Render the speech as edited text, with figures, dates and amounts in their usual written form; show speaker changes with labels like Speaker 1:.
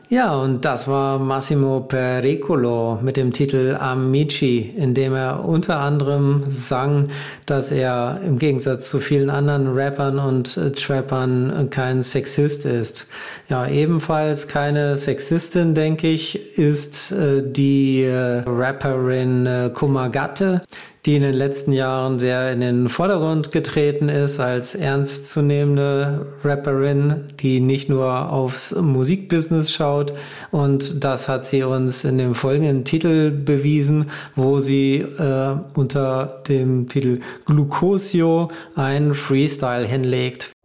Speaker 1: Ja, und das war Massimo Pericolo mit dem Titel Amici, in dem er unter anderem sang, dass er im Gegensatz zu vielen anderen Rappern und Trappern kein Sexist ist. Ja, ebenfalls keine Sexistin, denke ich, ist die Rapperin Kumagatte, die in den letzten Jahren sehr in den Vordergrund getreten ist als ernstzunehmende Rapperin, die nicht nur aufs Musikbusiness schaut. Und das hat sie uns in dem folgenden Titel bewiesen, wo sie unter dem Titel Glucosio einen Freestyle hinlegt.